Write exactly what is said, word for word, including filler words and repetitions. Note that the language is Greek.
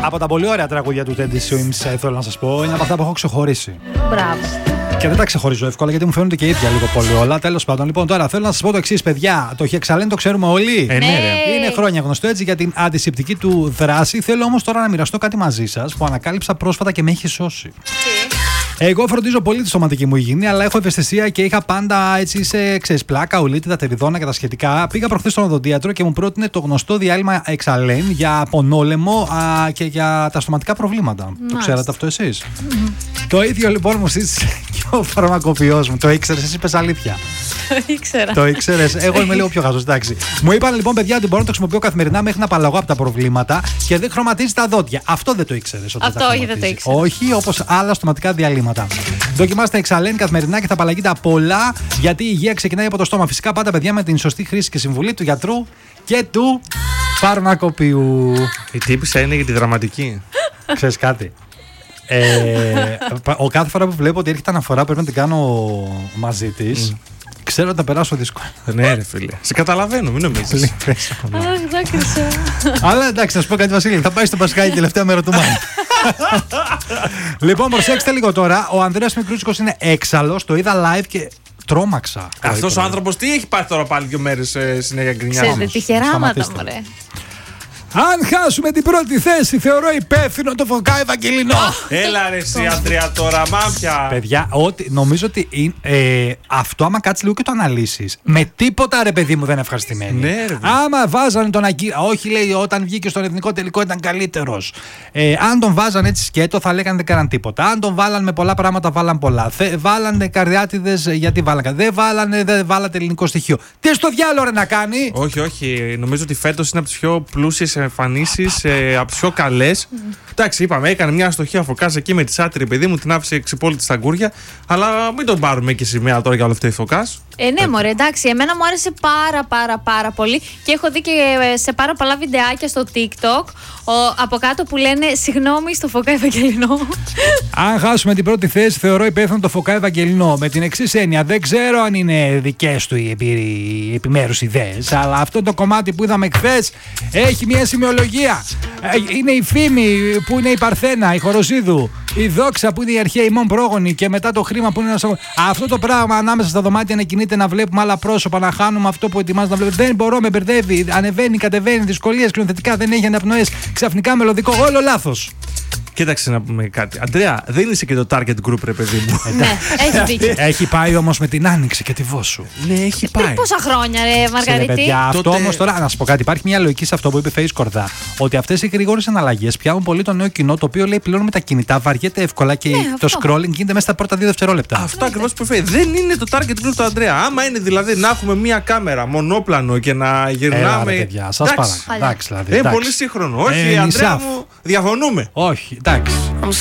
Από τα πολύ ωραία τραγούδια του Teddy Swims, θέλω να σας πω, είναι από αυτά που έχω ξεχωρίσει. Μπράβο. Και δεν τα ξεχωρίζω εύκολα γιατί μου φαίνονται και ίδια λίγο πολύ όλα. Τέλος πάντων, λοιπόν, τώρα θέλω να σας πω το εξής, παιδιά. Το Hexalen το ξέρουμε όλοι. Ε, ναι, ρε. Είναι χρόνια γνωστό έτσι για την αντισηπτική του δράση. Θέλω όμως τώρα να μοιραστώ κάτι μαζί σας που ανακάλυψα πρόσφατα και με έχει σώσει. Εγώ φροντίζω πολύ τη σωματική μου υγιεινή, αλλά έχω ευαισθησία και είχα πάντα έτσι σε ξέρεις, πλάκα, ουλίτιδα, τεριδόνα και τα σχετικά. Πήγα προχθές στον οδοντίατρο και μου πρότεινε το γνωστό διάλειμμα Hexalen για πονόλεμο α, και για τα στοματικά προβλήματα. Nice. Το ξέρατε αυτό εσείς? Mm-hmm. Το ίδιο λοιπόν μου ζήτησε και ο φαρμακοποιός μου. Το ήξερες, εσύ είπες αλήθεια? Το ήξερα. Το ήξερες. Εγώ είμαι λίγο πιο χαζός, εντάξει. Μου είπαν λοιπόν, παιδιά, ότι μπορώ να το χρησιμοποιώ καθημερινά μέχρι να απαλλαγώ από τα προβλήματα και δεν χρωματίζει τα δόντια. Αυτό δεν το ήξερες? Αυτό όχι, δεν το ήξερα. Όχι, όπως άλλα στοματικά διαλύματα. Δοκιμάστε Hexalen καθημερινά και θα απαλλαγείτε από πολλά, γιατί η υγεία ξεκινάει από το στόμα. Φυσικά πάντα, παιδιά, με την σωστή χρήση και συμβουλή του γιατρού και του φαρμακοποιού. Η τύπισσα είναι για τη δραματική. Ξέρεις κάτι? Ε, ο κάθε φορά που βλέπω ότι έρχεται αναφορά πρέπει να την κάνω μαζί της. Mm. Ξέρω ότι θα περάσω δύσκολα. Ναι, ρε φίλε. Σε καταλαβαίνω, μην νομίζεις. Αχ, δάκρυσα. Αλλά εντάξει, να σου πω κάτι, Βασίλη. Θα πάει στο Πασχάκι τελευταία μέρα του Μάη. Λοιπόν, προσέξτε λίγο τώρα. Ο Ανδρέας Μικρούτσικος είναι έξαλλος. Το είδα live και τρόμαξα. Αυτός ο άνθρωπος τι έχει πάθει τώρα πάλι δύο μέρες ε, συνέχεια γκρινιά? Ξέρετε, τυχεράματα, μωρέ. Αν χάσουμε την πρώτη θέση, θεωρώ υπεύθυνο το Φωκά Ευαγγελινό. Έλα ρε εσύ, Αντρέα, τώρα μάφια. Παιδιά, ότι, νομίζω ότι είναι, ε, αυτό άμα κάτσεις λίγο και το αναλύσεις, με τίποτα ρε παιδί μου δεν είναι ευχαριστημένοι. Ναι, ρε, άμα βάζανε τον Ακύρα, όχι λέει όταν βγήκε στον εθνικό τελικό ήταν καλύτερος. Ε, αν τον βάζαν έτσι σκέτο θα λέγανε δεν κάναν τίποτα. Αν τον βάλαν με πολλά πράγματα βάλαν πολλά. Θε, βάλανε καρδιάτιδες γιατί βάλαν. Δεν βάλανε, δεν βάλατε ελληνικό στοιχείο. Τι στο διάλογο ρε να κάνει. Όχι, όχι. Νομίζω ότι φέτος είναι από τις πιο πλούσιες εμφανίσεις, ε, από τις πιο καλές. Mm. Εντάξει, είπαμε, έκανε μια αστοχία Φωκάς εκεί με τη Σάτρη, παιδί μου, την άφησε εξυπόλυτη στα γκούρια. Αλλά μην τον πάρουμε και σημαία τώρα για όλο αυτό η Φωκάς. Ε, ναι, μωρέ, εντάξει, εμένα μου άρεσε πάρα πάρα πάρα πολύ και έχω δει και σε πάρα πολλά βιντεάκια στο TikTok ο, από κάτω που λένε συγγνώμη στο Φωκά Ευαγγελινό. Αν χάσουμε την πρώτη θέση, θεωρώ υπεύθυνο το Φωκά Ευαγγελινό. Με την εξής έννοια, δεν ξέρω αν είναι δικές του οι, επί, οι επιμέρους ιδέες, αλλά αυτό το κομμάτι που είδαμε χθες έχει μια σημειολογία. Είναι η Φήμη που είναι η Παρθένα, η Χοροσίδου, η Δόξα που είναι η αρχαία ημών πρόγονη και μετά το χρήμα που είναι ένας... Αυτό το πράγμα ανάμεσα στα δωμάτια να κινείται, να βλέπουμε άλλα πρόσωπα, να χάνουμε αυτό που ετοιμάζουμε να βλέπουμε. Δεν μπορώ, με μπερδεύει. Ανεβαίνει, κατεβαίνει, δυσκολίες, σκηνοθετικά δεν έχει αναπνοές. Ξαφνικά μελωδικό, όλο λάθος. Κοίταξε να πούμε κάτι. Αντρέα, δεν είσαι και το target group, ρε παιδί μου. Ναι, έχει δίκιο. Έχει πάει όμως με την Άνοιξη και τη Βόσου. Ναι, έχει πάει. Πριν πόσα χρόνια, ρε Μαργαρίτη. Παιδιά, αυτό Τότε... όμως τώρα, να σου πω κάτι. Υπάρχει μια λογική σε αυτό που είπε Face Κορδά. Ότι αυτές οι γρήγορες αναλλαγές πιάνουν πολύ το νέο κοινό, το οποίο λέει πλέον με τα κινητά βαριέται εύκολα και ναι, το scrolling γίνεται μέσα στα πρώτα δύο δευτερόλεπτα. Αυτό ακριβώς που είπε. Δεν είναι το target group του Αντρέα. Άμα είναι δηλαδή να έχουμε μια κάμερα μονόπλανο και να γυρνάμε. Έλα, παιδιά, σας παρακαλώ. Είναι πολύ σύγχρονο. Όχι, ε, Αντρέα μου, διαφωνούμε. Όχι, εντάξει.